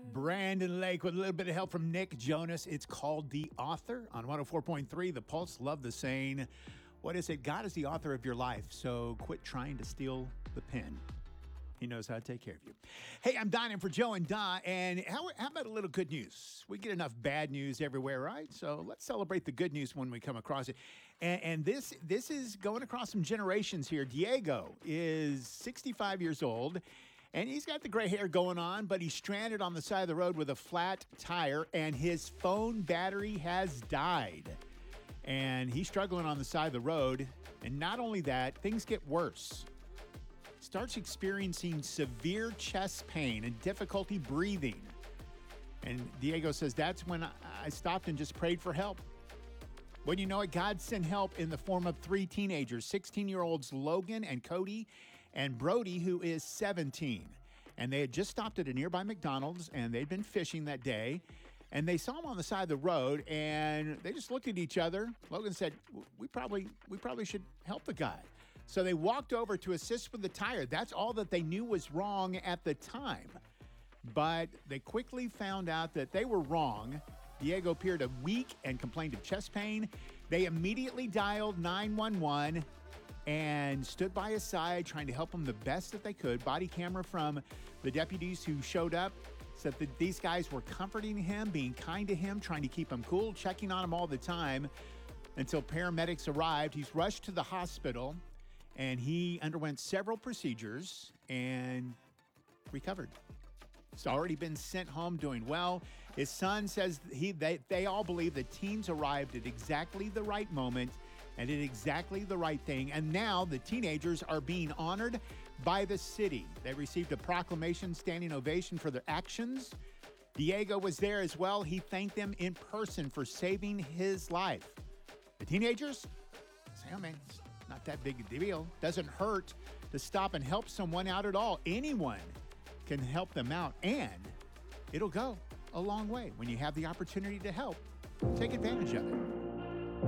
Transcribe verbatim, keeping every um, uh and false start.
Brandon Lake with a little bit of help from Nick Jonas. It's called The Author on one oh four point three. The Pulse. Love the saying. What is it? God is the author of your life, so quit trying to steal the pen. He knows how to take care of you. Hey, I'm Don in for Joe and Da, and how, how about a little good news? We get enough bad news everywhere, right? So let's celebrate the good news when we come across it. And, and this this is going across some generations here. Diego is sixty-five years old, and he's got the gray hair going on, but he's stranded on the side of the road with a flat tire, and his phone battery has died. And he's struggling on the side of the road. And not only that, things get worse. Starts experiencing severe chest pain and difficulty breathing. And Diego says, that's when I stopped and just prayed for help. When you know it, God sent help in the form of three teenagers, sixteen-year-olds Logan and Cody, and Brody, who is seventeen. And they had just stopped at a nearby McDonald's, and they'd been fishing that day. And they saw him on the side of the road, and they just looked at each other. Logan said, we probably we probably should help the guy. So they walked over to assist with the tire. That's all that they knew was wrong at the time. But they quickly found out that they were wrong. Diego appeared weak and complained of chest pain. They immediately dialed nine one one and stood by his side, trying to help him the best that they could. Body camera from the deputies who showed up said that these guys were comforting him, being kind to him, trying to keep him cool, checking on him all the time until paramedics arrived. He's rushed to the hospital, and he underwent several procedures and recovered. He's already been sent home doing well. His son says he they, they all believe the teens arrived at exactly the right moment and did exactly the right thing. And now the teenagers are being honored by the city. They received a proclamation, standing ovation for their actions. Diego was there as well. He thanked them in person for saving his life. The teenagers say, oh man, it's not that big a deal. Doesn't hurt to stop and help someone out at all. Anyone can help them out, and it'll go a long way when you have the opportunity to help. Take advantage of it.